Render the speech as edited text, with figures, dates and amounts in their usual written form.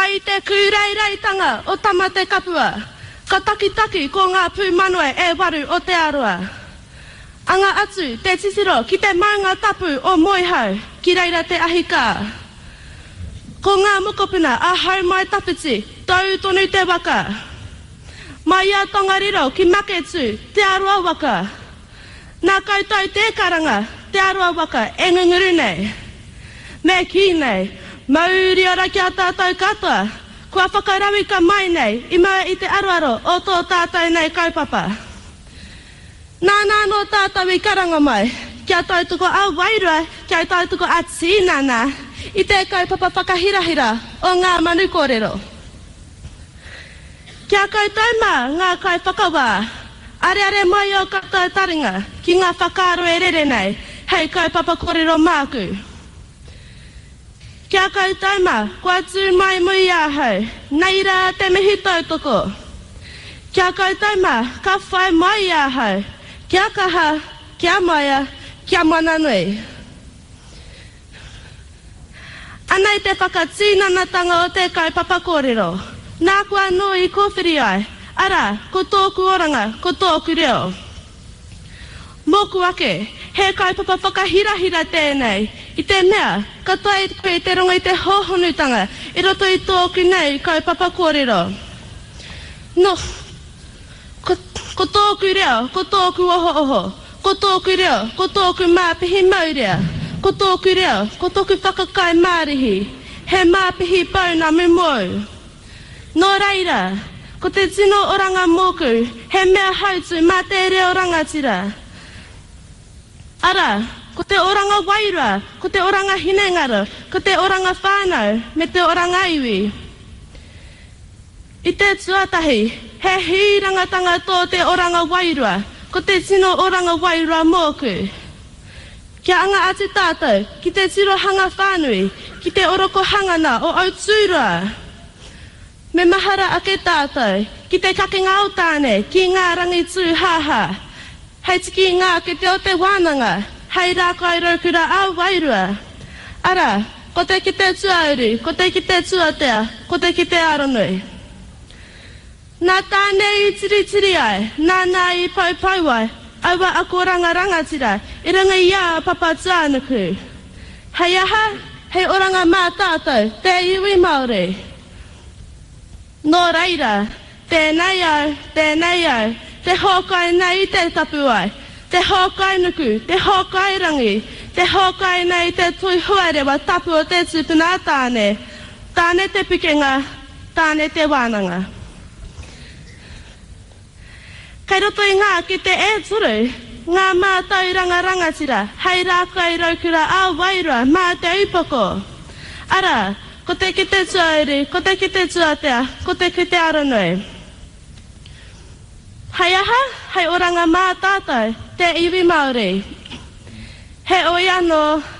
i te kūreireitanga o tamate kapua, ka taki ko ngā pūmanue e waru o te aroa. Anga atu te titiro ki te maunga tapu o Moihau ki reira te ahika. Ko ngā mokopuna a hau mai tapiti, tau tonu te waka. Mai a Tongariro ki Maketu, te aroa waka. Nā koutou te karanga, te aroa waka, e ngunguru nei. Me ki nei, mauri ora ki a tātou katoa, kua whakarawi ka mai nei, i mua i te aroaro o tō tātou nei kaupapa. Nā no tātou i karanga mai, kia tautuko a wairua, kia tautuko a tīnana, i te kaupapa whakahirahira o ngā manu kōrero. Kia koutou mā ngā kai whakawā, are mai o katoa taringa ki ngā whakaaro e rere nei, hei kaupapa kōrero māku. Kia koutou mā, kua tū mai mui ahau, nei rā te mihi tautoko. Kia koutou mā, ka whai mai ahau, kia kaha, kia maia, kia mananui. Anei te whakatīnanatanga o te kaupapa kōrero. Nā kua nui i kōwhiri ai, ara, ko tōku oranga, ko tōku reo. Mōku ake, he kaupapa whakahirahira tēnei, i te mea, ka tae koe te ronga i te hohonutanga, i roto i tōku nei kaupapa kōrero. No, ko tōku reo, ko tōku oho, ko tōku reo, ko tōku māpihi maurea, ko tōku reo, ko tōku whakakai mārihi, he māpihi pauna mumou. Nō reira, ko te tino oranga mōku, he mea hautu mā te reo rangatira. Ara, ko te oranga wairua, ko te oranga hinengaro, ko te oranga whānau, me te oranga iwi. I te tuatahi, he hirangatanga tō te oranga wairua, ko te tino oranga wairua mōku. Kia anga atu tātou, ki te tirohanga whānui, ki te oroko hangana o Aotearoa. Me mahara ake tātou, ki te kakenga o tāne, ki ngā rangi tū haha. Hei tiki ngā ki te o te wānanga, hei rākai raukura a wairua. Ara, ko te ki te tuauru, ko te ki te tuatea, ko te ki te aronui. Nā tānei i tiri ai, nā i paupau ai, aua ako rangatira, i runga i a papa tuanuku. Hei aha, hei oranga mā tātou, te iwi Māori. Nō reira, tēnei au, te hōkai nei i te tapu ai, te hōkai nuku, te hōkai rangi, te hōkai nei te tui huarewa tapu o te tupuna tāne, tāne te pikenga, tāne te wānanga. Kei roto i ngā ki te e turu, ngā mātau rangatira, hei rākai raukura a wairua mā te upoko. Ara, ko te ki te tuauru, ko te ki te tuatea, ko te ki te aronui. Hei aha, hei oranga mā tātou, te iwi Māori. He oi anō,